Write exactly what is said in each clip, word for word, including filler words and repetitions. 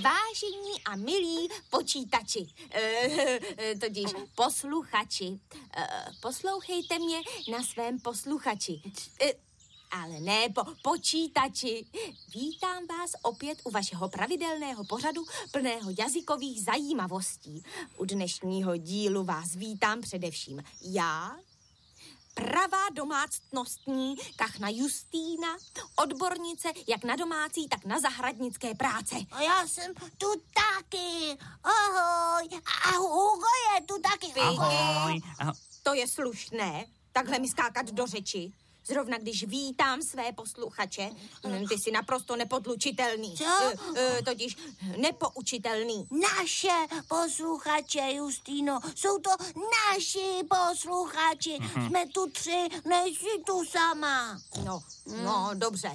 Vážení a milí počítači, e, totiž posluchači, e, poslouchejte mě na svém posluchači. E, ale ne po počítači. Vítám vás opět u vašeho pravidelného pořadu plného jazykových zajímavostí. U dnešního dílu vás vítám především já, pravá domácnostní kachna Justýna, odbornice jak na domácí, tak na zahradnické práce. A já jsem tu taky. Ahoj. A Hugo je tu taky. Ahoj. To je slušné, takhle mi skákat do řeči. Zrovna když vítám své posluchače, ty jsi naprosto nepodlučitelný. Co? E, e, totiž nepoučitelný. Naše posluchače, Justýno, jsou to naši posluchači. Mm-hmm. Jsme tu tři, nejsi tu sama. No, no, mm. dobře.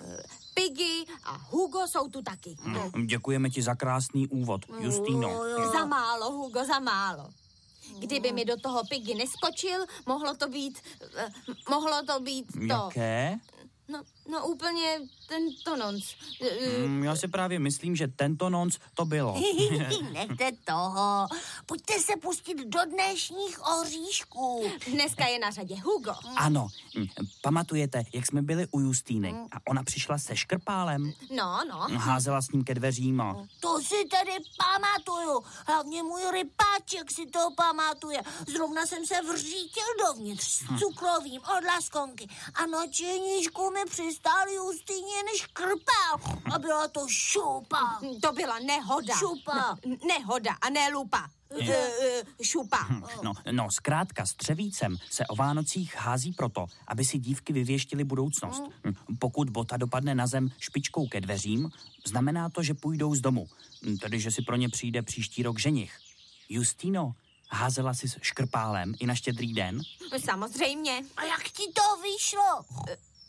Piggy a Hugo jsou tu taky. Mm, děkujeme ti za krásný úvod, Justýno. Jo, jo. Za málo, Hugo, za málo. Kdyby mi do toho Piggy neskočil, mohlo to být, uh, mohlo to být to. Jaké? No, no úplně tento nonc. Mm, já si právě myslím, že tento nonc to bylo. Nechte toho. Pojďte se pustit do dnešních oříšků. Dneska je na řadě Hugo. Ano, pamatujete, jak jsme byli u Justýny a ona přišla se škrpálem? No, no. Házela s ním ke dveřím a... To si tedy pamatuju. Hlavně můj rypáček si to pamatuje. Zrovna jsem se vřítil dovnitř s cukrovým od laskonky a na čeníčku mi přistál Justýně než krpál. A byla to šupa. To byla nehoda. Šupa. No, nehoda a ne lupa. Uh, uh, šupa. No, no, zkrátka s Třevícem se o Vánocích hází proto, aby si dívky vyvěštily budoucnost. Pokud bota dopadne na zem špičkou ke dveřím, znamená to, že půjdou z domu. Tedy, že si pro ně přijde příští rok ženich. Justýno, házela jsi s škrpálem i na Štědrý den? Samozřejmě. A jak ti to vyšlo? Uh,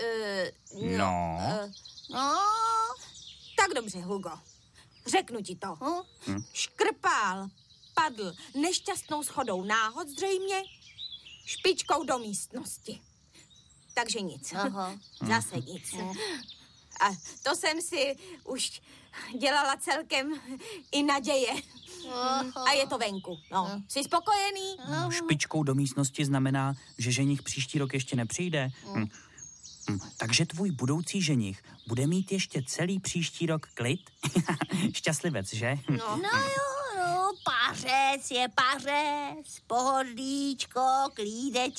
uh, no. Uh, No. tak dobře, Hugo. Řeknu ti to. Hm? Škrpál padl nešťastnou shodou náhod zřejmě špičkou do místnosti. Takže nic. Aha. Zase nic. A to jsem si už dělala celkem i naděje. A je to venku. No. Jsi spokojený? Špičkou do místnosti znamená, že ženich příští rok ještě nepřijde. Hm. Hm. Takže tvůj budoucí ženich bude mít ještě celý příští rok klid? Šťastlivec, že? No. No jo, no, pařec je pařec, pohodlíčko, klídečko.